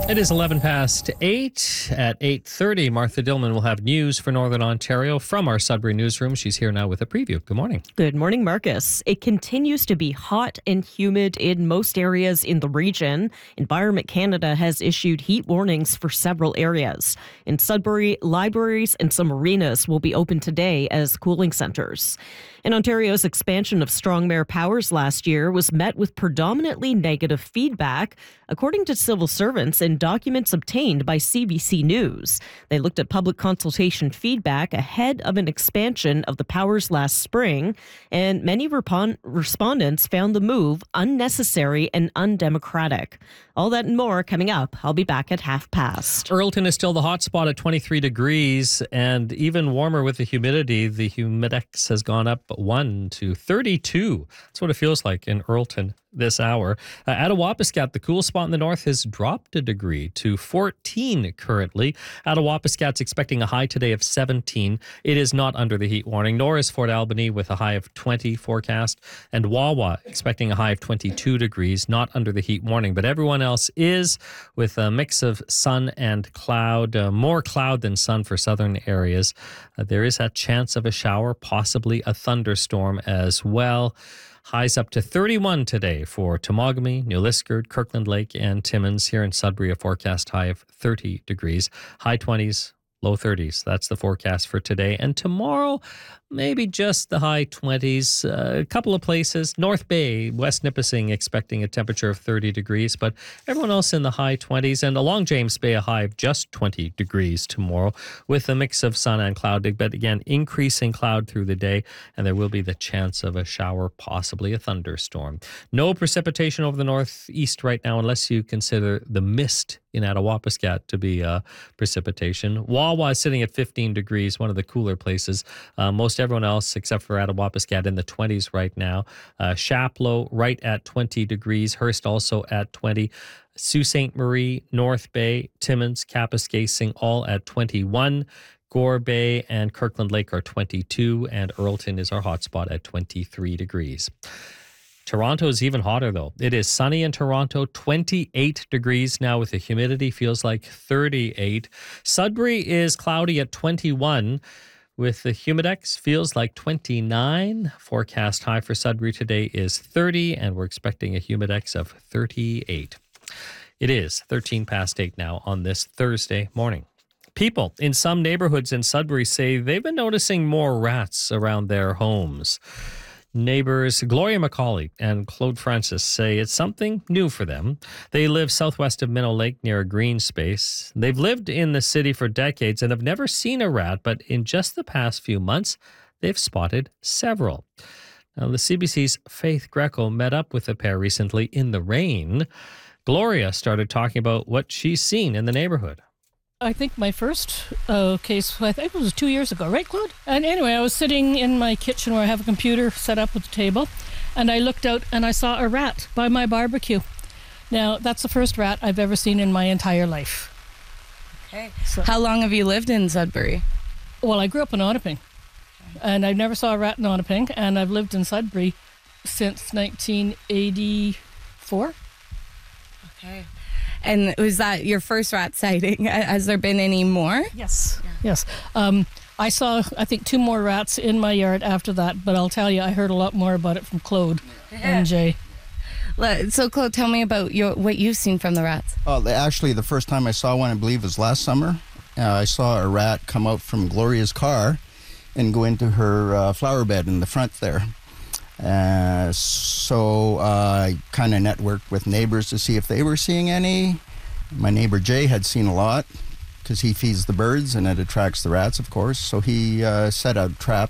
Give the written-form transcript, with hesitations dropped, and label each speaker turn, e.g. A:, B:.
A: It is 11 past 8. At 8:30, Martha Dillman will have news for Northern Ontario from our Sudbury newsroom. She's here now with a preview. Good morning.
B: Good morning, Marcus. It continues to be hot and humid in most areas in the region. Environment Canada has issued heat warnings for several areas. In Sudbury, libraries and some arenas will be open today as cooling centres. And Ontario's expansion of Strong-Mare powers last year was met with predominantly negative feedback, according to civil servants and documents obtained by CBC News. They looked at public consultation feedback ahead of an expansion of the powers last spring, and many respondents found the move unnecessary and undemocratic. All that and more coming up. I'll be back at past.
A: Earlton is still the hot spot at 23 degrees and even warmer with the humidity. The humidex has gone up 1 to 32. That's what it feels like in Earlton this hour. Attawapiskat, the cool spot in the north, has dropped a degree to 14 currently. Attawapiskat's expecting a high today of 17. It is not under the heat warning, nor is Fort Albany with a high of 20 forecast. And Wawa expecting a high of 22 degrees, not under the heat warning. But everyone else is with a mix of sun and cloud, more cloud than sun for southern areas. There is a chance of a shower, possibly a thunderstorm as well. Highs up to 31 today for Temagami, New Liskeard, Kirkland Lake, and Timmins. Here in Sudbury, a forecast high of 30 degrees. High 20s, low 30s. That's the forecast for today. And tomorrow, maybe just the high 20s. A couple of places. North Bay, West Nipissing expecting a temperature of 30 degrees, but everyone else in the high 20s. And along James Bay, a high of just 20 degrees tomorrow with a mix of sun and cloud. But again, increasing cloud through the day, and there will be the chance of a shower, possibly a thunderstorm. No precipitation over the northeast right now unless you consider the mist in Attawapiskat to be precipitation. Wawa is sitting at 15 degrees, one of the cooler places. Most everyone else, except for Attawapiskat, in the 20s right now. Chapleau right at 20 degrees. Hearst also at 20. Sault Ste. Marie, North Bay, Timmins, Kapuskasing all at 21. Gore Bay and Kirkland Lake are 22. And Earlton is our hotspot at 23 degrees. Toronto is even hotter, though. It is sunny in Toronto, 28 degrees now with the humidity, feels like 38. Sudbury is cloudy at 21 with the humidex, feels like 29. Forecast high for Sudbury today is 30, and we're expecting a humidex of 38. It is 13 past 8 now on this Thursday morning. People in some neighborhoods in Sudbury say they've been noticing more rats around their homes. Neighbors Gloria McCauley and Claude Francis say it's something new for them. They live southwest of Minnow Lake near a green space. They've lived in the city for decades and have never seen a rat, but in just the past few months, they've spotted several. Now, the CBC's Faith Greco met up with the pair recently in the rain. Gloria started talking about what she's seen in the neighborhood.
C: I think my first case, I think it was 2 years ago, right, Claude? And anyway, I was sitting in my kitchen where I have a computer set up with a table, and I looked out and I saw a rat by my barbecue. Now, that's the first rat I've ever seen in my entire life.
D: Okay.
C: So,
D: how long have you lived in Sudbury?
C: Well, I grew up in Ottaping, and I never saw a rat in Ottaping, and I've lived in Sudbury since 1984.
D: Okay. And was that your first rat sighting? Has there been any more?
C: Yes. Yeah. Yes. I saw, I think, 2 more rats in my yard after that, but I'll tell you, I heard a lot more about it from Claude and Jay.
D: So, Claude, tell me about what you've seen from the rats.
E: Actually, the first time I saw one, I believe, was last summer. I saw a rat come out from Gloria's car and go into her flower bed in the front there. So I kind of networked with neighbors to see if they were seeing any. My neighbor Jay had seen a lot because he feeds the birds and it attracts the rats, of course. So he set a trap